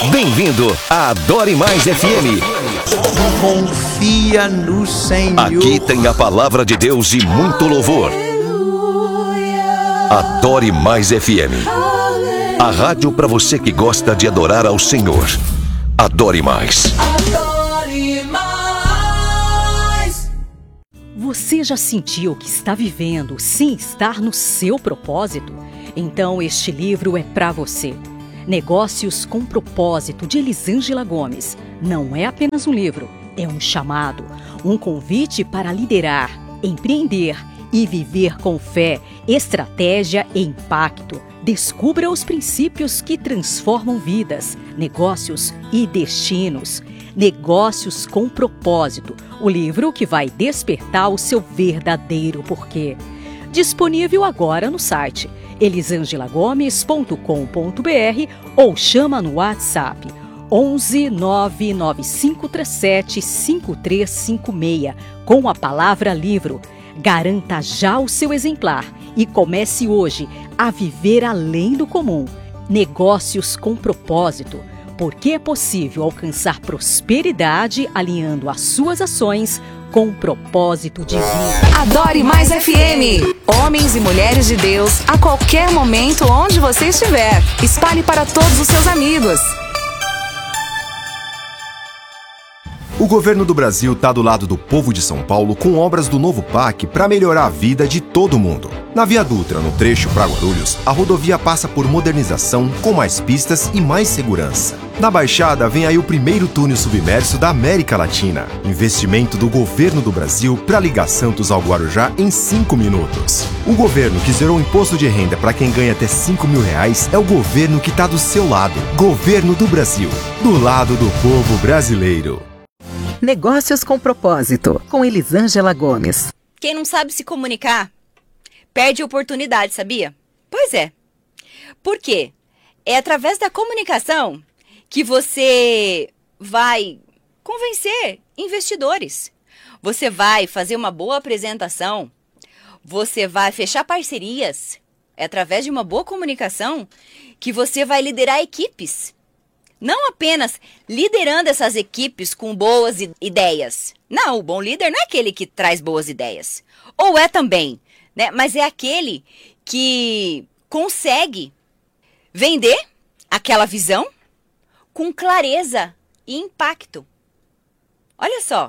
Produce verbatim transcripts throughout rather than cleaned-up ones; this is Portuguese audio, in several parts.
Bem-vindo à Adore Mais F M. Confia no Senhor. Aqui tem a palavra de Deus e muito louvor. Adore Mais F M. A rádio para você que gosta de adorar ao Senhor. Adore Mais. Adore Mais. Você já sentiu que está vivendo sem estar no seu propósito? Então este livro é para você. Negócios com Propósito, de Elisângela Gomes. Não é apenas um livro, é um chamado, um convite para liderar, empreender e viver com fé, estratégia e impacto. Descubra os princípios que transformam vidas, negócios e destinos. Negócios com Propósito, o livro que vai despertar o seu verdadeiro porquê. Disponível agora no site elisangela gomes ponto com ponto b r ou chama no WhatsApp onze nove nove cinco três sete cinco três cinco seis com a palavra livro. Garanta já o seu exemplar e comece hoje a viver além do comum. Negócios com Propósito, porque é possível alcançar prosperidade alinhando as suas ações com propósito divino. Adore Mais F M. Homens e mulheres de Deus, a qualquer momento, onde você estiver. Espalhe para todos os seus amigos. O governo do Brasil está do lado do povo de São Paulo com obras do novo P A C para melhorar a vida de todo mundo. Na Via Dutra, no trecho para Guarulhos, a rodovia passa por modernização, com mais pistas e mais segurança. Na Baixada, vem aí o primeiro túnel submerso da América Latina. Investimento do governo do Brasil para ligar Santos ao Guarujá em cinco minutos. O governo que zerou o imposto de renda para quem ganha até cinco mil reais é o governo que está do seu lado. Governo do Brasil, do lado do povo brasileiro. Negócios com Propósito, com Elisângela Gomes. Quem não sabe se comunicar, perde oportunidade, sabia? Pois é. Por quê? É através da comunicação que você vai convencer investidores. Você vai fazer uma boa apresentação. Você vai fechar parcerias. É através de uma boa comunicação que você vai liderar equipes. Não apenas liderando essas equipes com boas ideias. Não, o bom líder não é aquele que traz boas ideias. Ou é também, né? Mas é aquele que consegue vender aquela visão com clareza e impacto. Olha só.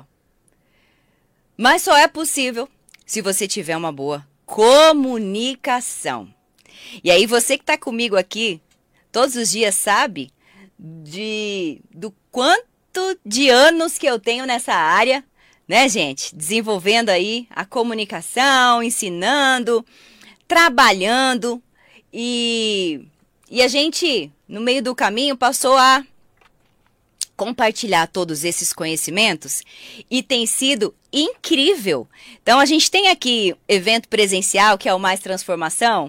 Mas só é possível se você tiver uma boa comunicação. E aí você que está comigo aqui todos os dias sabe de do quanto de anos que eu tenho nessa área, né, gente? Desenvolvendo aí a comunicação, ensinando, trabalhando e, e a gente, no meio do caminho, passou a compartilhar todos esses conhecimentos e tem sido incrível. Então, a gente tem aqui evento presencial, que é o Mais Transformação,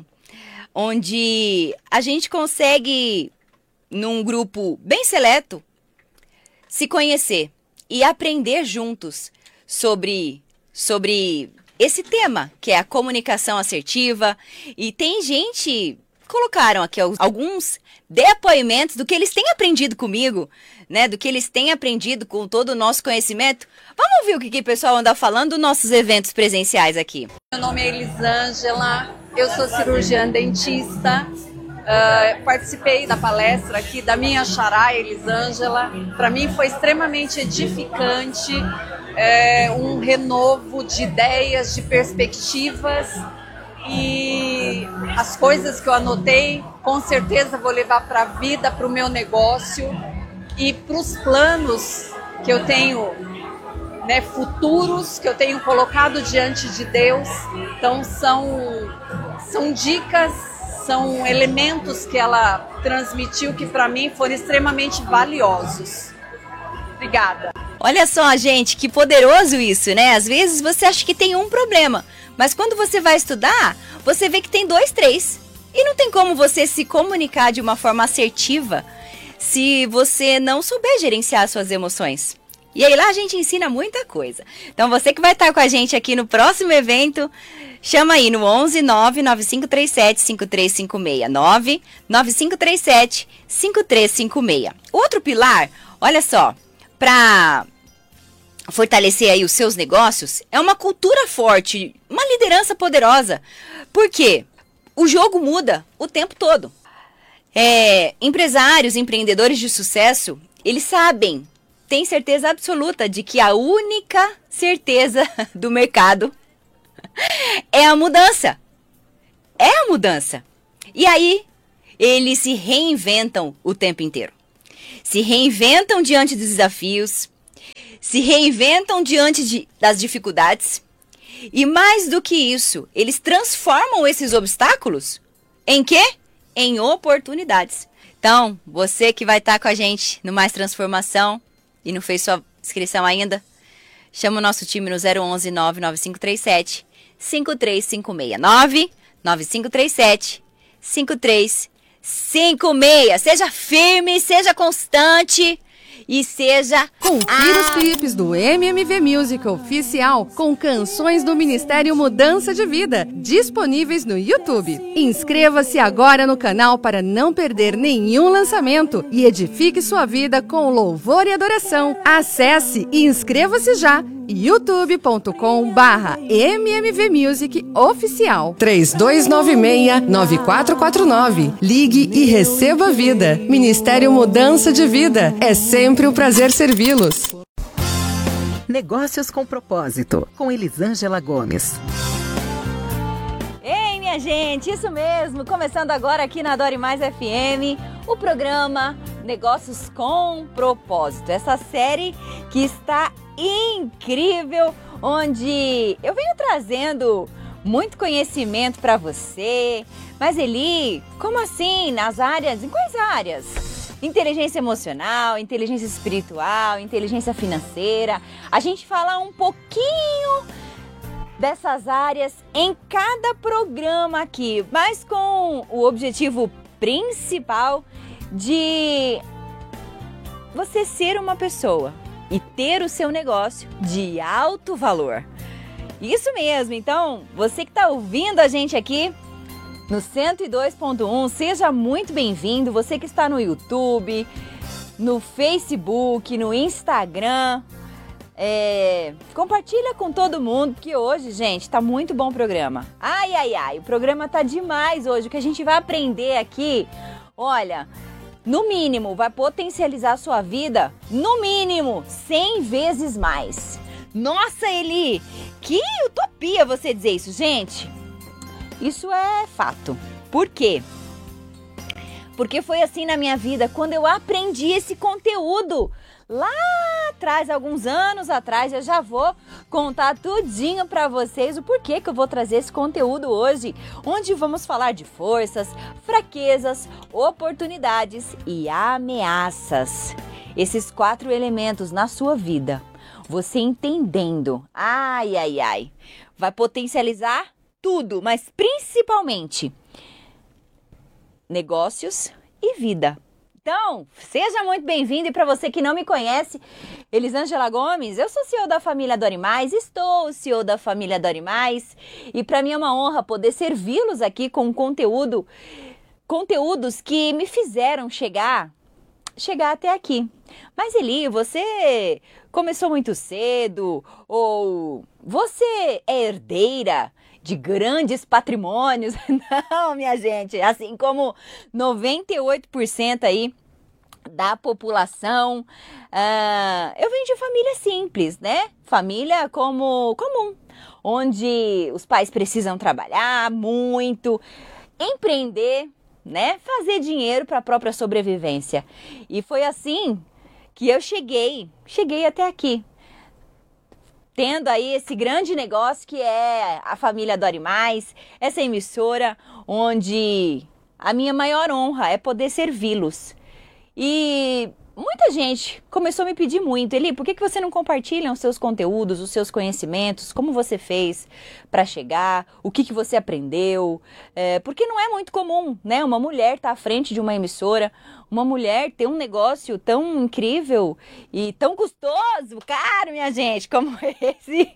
onde a gente consegue, num grupo bem seleto, se conhecer e aprender juntos sobre, sobre esse tema, que é a comunicação assertiva. E tem gente, colocaram aqui alguns depoimentos do que eles têm aprendido comigo, né? Do que eles têm aprendido com todo o nosso conhecimento. Vamos ouvir o que, que o pessoal anda falando dos nossos eventos presenciais aqui. Meu nome é Elisângela, eu sou cirurgiã dentista. Uh, participei da palestra aqui da minha xará, Elisângela. Para mim foi extremamente edificante, é, um renovo de ideias, de perspectivas, e as coisas que eu anotei, com certeza vou levar para a vida, para o meu negócio e para os planos que eu tenho, né, futuros, que eu tenho colocado diante de Deus. Então são, são dicas, são elementos que ela transmitiu que para mim foram extremamente valiosos. Obrigada. Olha só, gente, que poderoso isso, né? Às vezes você acha que tem um problema, mas quando você vai estudar, você vê que tem dois, três. E não tem como você se comunicar de uma forma assertiva se você não souber gerenciar suas emoções. E aí lá a gente ensina muita coisa. Então você que vai estar com a gente aqui no próximo evento, chama aí no onze nove nove cinco três sete cinco três cinco seis, nove nove cinco três sete cinco três cinco seis. Outro pilar, olha só, para fortalecer aí os seus negócios, é uma cultura forte, uma liderança poderosa. Por quê? O jogo muda o tempo todo. É, empresários, empreendedores de sucesso, eles sabem, têm certeza absoluta de que a única certeza do mercado é a mudança. É a mudança. E aí, eles se reinventam o tempo inteiro. Se reinventam diante dos desafios, se reinventam diante de, das dificuldades. E mais do que isso, eles transformam esses obstáculos em quê? Em oportunidades. Então, você que vai estar com a gente no Mais Transformação e não fez sua inscrição ainda, chama o nosso time no zero onze nove nove cinco três sete cinco três cinco seis, nove nove cinco três sete cinco três cinco seis. Seja firme, seja constante e seja... Confira os clipes do M M V Music Oficial com canções do Ministério Mudança de Vida, disponíveis no YouTube. Inscreva-se agora no canal para não perder nenhum lançamento e edifique sua vida com louvor e adoração. Acesse e inscreva-se já, youtube ponto com barra M M V Music Oficial. três dois nove seis nove quatro quatro nove. Ligue e receba vida. Ministério Mudança de Vida. É sempre um prazer servi-los. Negócios com Propósito, com Elisângela Gomes. Ei, minha gente, isso mesmo. Começando agora aqui na Adore Mais F M, o programa Negócios com Propósito. Essa série que está incrível, onde eu venho trazendo muito conhecimento para você. Mas Eli, como assim? Nas áreas? Em quais áreas? Inteligência emocional, inteligência espiritual, inteligência financeira. A gente fala um pouquinho dessas áreas em cada programa aqui, mas com o objetivo principal de você ser uma pessoa e ter o seu negócio de alto valor. Isso mesmo, então você que está ouvindo a gente aqui no cento e dois ponto um, seja muito bem-vindo. Você que está no YouTube, no Facebook, no Instagram, é, compartilha com todo mundo, que hoje, gente, está muito bom o programa. Ai, ai, ai, o programa tá demais hoje. O que a gente vai aprender aqui, olha, no mínimo, vai potencializar a sua vida, no mínimo, cem vezes mais. Nossa, Eli, que utopia você dizer isso, gente. Isso é fato. Por quê? Porque foi assim na minha vida, quando eu aprendi esse conteúdo. Lá atrás, alguns anos atrás, eu já vou contar tudinho para vocês o porquê que eu vou trazer esse conteúdo hoje, onde vamos falar de forças, fraquezas, oportunidades e ameaças. Esses quatro elementos na sua vida, você entendendo, ai, ai, ai, vai potencializar tudo, mas principalmente negócios e vida. Então, seja muito bem-vindo. E para você que não me conhece, Elisângela Gomes, eu sou C E O da família Adore Mais, estou C E O da família Adore Mais, e para mim é uma honra poder servi-los aqui com conteúdo, conteúdos que me fizeram chegar, chegar até aqui. Mas Eli, você começou muito cedo, ou você é herdeira de grandes patrimônios? Não, minha gente, assim como noventa e oito por cento aí da população, uh, eu venho de família simples, né? Família como comum, onde os pais precisam trabalhar muito, empreender, né? Fazer dinheiro para a própria sobrevivência. E foi assim que eu cheguei, cheguei até aqui, tendo aí esse grande negócio que é a família Adore Mais, essa emissora onde a minha maior honra é poder servi-los. E muita gente começou a me pedir muito, Eli, por que, que você não compartilha os seus conteúdos, os seus conhecimentos, como você fez para chegar, o que, que você aprendeu, é, porque não é muito comum, né, uma mulher estar tá à frente de uma emissora, uma mulher ter um negócio tão incrível e tão custoso, caro, minha gente, como esse.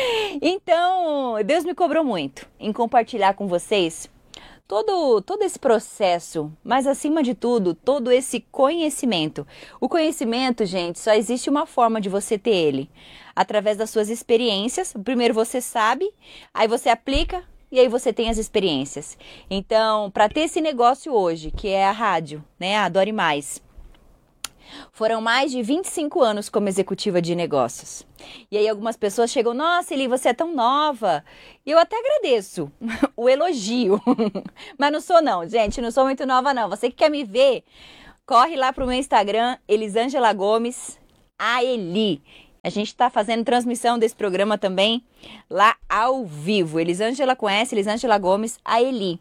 Então, Deus me cobrou muito em compartilhar com vocês Todo, todo esse processo, mas acima de tudo, todo esse conhecimento. O conhecimento, gente, só existe uma forma de você ter ele. Através das suas experiências. Primeiro você sabe, aí você aplica e aí você tem as experiências. Então, para ter esse negócio hoje, que é a rádio, né, a Adore Mais, foram mais de vinte e cinco anos como executiva de negócios. E aí algumas pessoas chegam, nossa, Eli, você é tão nova. E eu até agradeço o elogio. Mas não sou não, gente, não sou muito nova não. Você que quer me ver, corre lá pro meu Instagram, Elisângela Gomes, a Eli. A gente está fazendo transmissão desse programa também lá ao vivo. Elisângela conhece, Elisângela Gomes, a Eli.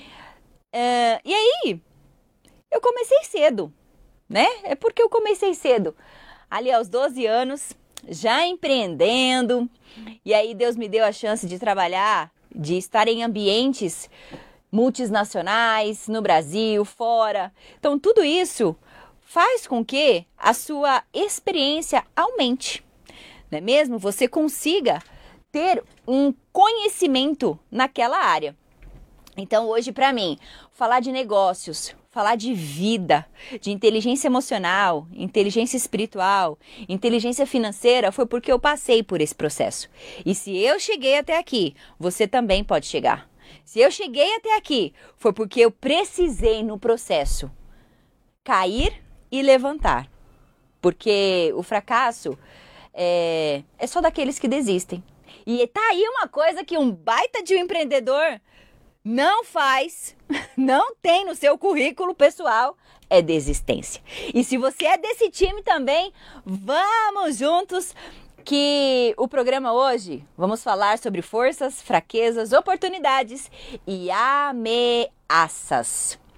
Uh, e aí, eu comecei cedo. Né? É porque eu comecei cedo, ali aos doze anos, já empreendendo, e aí Deus me deu a chance de trabalhar, de estar em ambientes multinacionais, no Brasil, fora. Então tudo isso faz com que a sua experiência aumente, não é mesmo? Você consiga ter um conhecimento naquela área. Então hoje para mim, falar de negócios, falar de vida, de inteligência emocional, inteligência espiritual, inteligência financeira, foi porque eu passei por esse processo. E se eu cheguei até aqui, você também pode chegar. Se eu cheguei até aqui, foi porque eu precisei no processo cair e levantar. Porque o fracasso é, é só daqueles que desistem. E tá aí uma coisa que um baita de um empreendedor não faz, não tem no seu currículo pessoal, é desistência. E se você é desse time também, vamos juntos, que o programa hoje, vamos falar sobre forças, fraquezas, oportunidades e ameaças.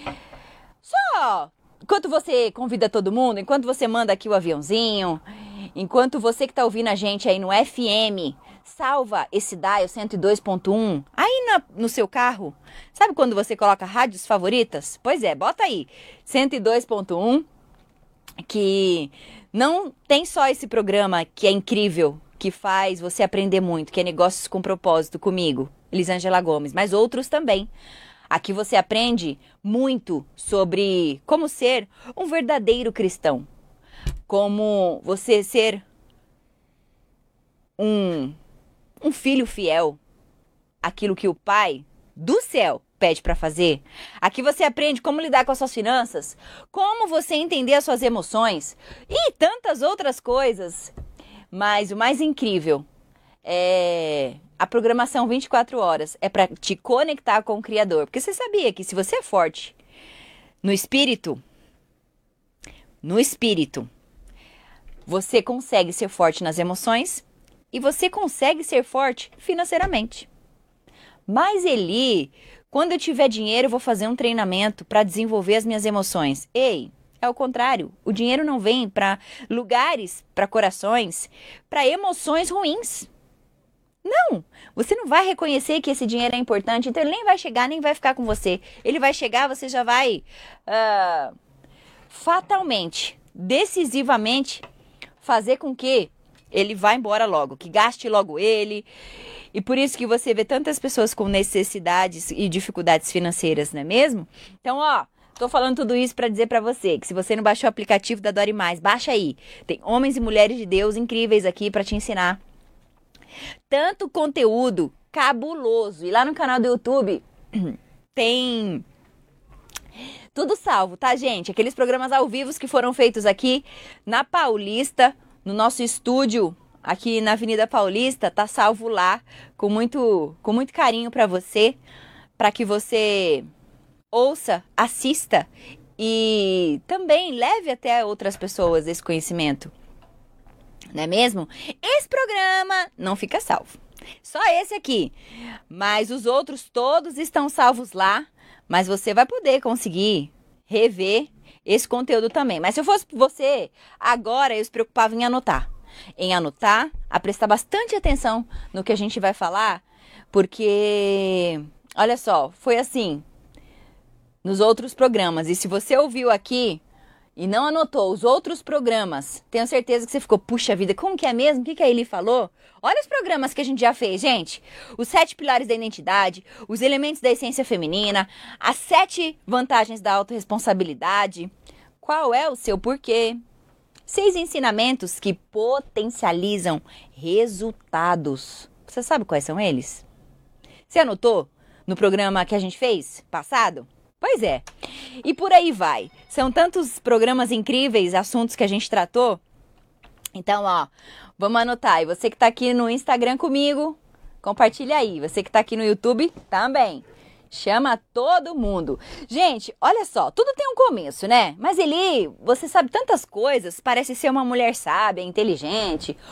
Só enquanto você convida todo mundo, enquanto você manda aqui o aviãozinho, enquanto você que está ouvindo a gente aí no F M, salva esse dial cento e dois ponto um aí na, no seu carro. Sabe quando você coloca rádios favoritas? Pois é, bota aí, cento e dois ponto um, que não tem só esse programa que é incrível, que faz você aprender muito, que é Negócios com Propósito comigo, Elisângela Gomes, mas outros também. Aqui você aprende muito sobre como ser um verdadeiro cristão, como você ser um Um filho fiel, aquilo que o Pai do céu pede para fazer. Aqui você aprende como lidar com as suas finanças, como você entender as suas emoções e tantas outras coisas. Mas o mais incrível é a programação vinte e quatro horas, é para te conectar com o Criador. Porque você sabia que se você é forte no espírito, no espírito, você consegue ser forte nas emoções, e você consegue ser forte financeiramente. Mas Eli, quando eu tiver dinheiro, eu vou fazer um treinamento para desenvolver as minhas emoções. Ei, é o contrário. O dinheiro não vem para lugares, para corações, para emoções ruins. Não, você não vai reconhecer que esse dinheiro é importante, então ele nem vai chegar, nem vai ficar com você. Ele vai chegar, você já vai uh, fatalmente, decisivamente fazer com que ele vá embora logo, que gaste logo ele. E por isso que você vê tantas pessoas com necessidades e dificuldades financeiras, não é mesmo? Então, ó, tô falando tudo isso para dizer para você que se você não baixou o aplicativo da Adore Mais, baixa aí. Tem homens e mulheres de Deus incríveis aqui para te ensinar. Tanto conteúdo cabuloso. E lá no canal do YouTube tem tudo salvo, tá, gente? Aqueles programas ao vivo que foram feitos aqui na Paulista, no nosso estúdio aqui na Avenida Paulista, tá salvo lá com muito, com muito carinho para você, para que você ouça, assista e também leve até outras pessoas esse conhecimento. Não é mesmo? Esse programa não fica salvo. Só esse aqui. Mas os outros todos estão salvos lá, mas você vai poder conseguir rever esse conteúdo também. Mas se eu fosse você, agora eu se preocupava em anotar. Em anotar, a prestar bastante atenção no que a gente vai falar, porque, olha só, foi assim nos outros programas. E se você ouviu aqui e não anotou os outros programas, tenho certeza que você ficou, puxa vida, como que é mesmo? O que, que a Eli falou? Olha os programas que a gente já fez, gente. Os sete pilares da identidade, os elementos da essência feminina, as sete vantagens da autorresponsabilidade, qual é o seu porquê, seis ensinamentos que potencializam resultados. Você sabe quais são eles? Você anotou no programa que a gente fez passado? Pois é. E por aí vai. São tantos programas incríveis, assuntos que a gente tratou. Então, ó, vamos anotar. E você que tá aqui no Instagram comigo, compartilha aí. Você que tá aqui no YouTube, também. Chama todo mundo. Gente, olha só, tudo tem um começo, né? Mas Eli, você sabe tantas coisas, parece ser uma mulher sábia, inteligente,